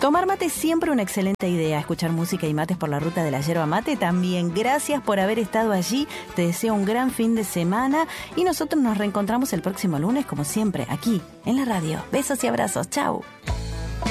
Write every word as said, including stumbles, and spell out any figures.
Tomar mate es siempre una excelente idea. Escuchar música y mates por la ruta de la yerba mate también. Gracias por haber estado allí. Te deseo un gran fin de semana y nosotros nos reencontramos el próximo lunes, como siempre, aquí en la radio. Besos y abrazos. Chau.